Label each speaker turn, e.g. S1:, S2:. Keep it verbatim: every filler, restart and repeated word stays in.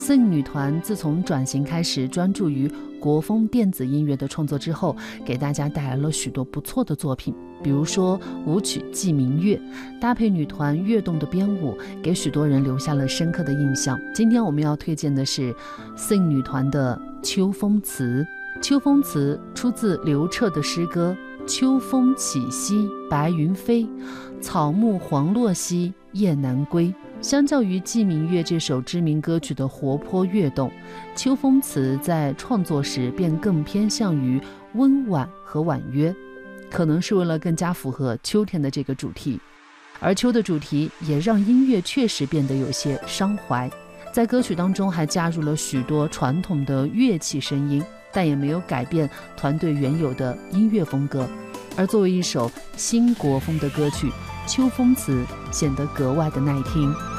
S1: 四影女团自从转型开始专注于国风电子音乐的创作之后，给大家带来了许多不错的作品，比如说舞曲《寄明月》，搭配女团跃动的编舞，给许多人留下了深刻的印象。今天我们要推荐的是四影女团的《秋风词》。《秋风词》出自刘彻的诗歌：秋风起兮白云飞，草木黄落兮雁南归。相较于《寄明月》这首知名歌曲的活泼跃动，《秋风词》在创作时便更偏向于温婉和婉约，可能是为了更加符合秋天的这个主题。而秋的主题也让音乐确实变得有些伤怀，在歌曲当中还加入了许多传统的乐器声音，但也没有改变团队原有的音乐风格。而作为一首新国风的歌曲，《秋风词》显得格外的耐听。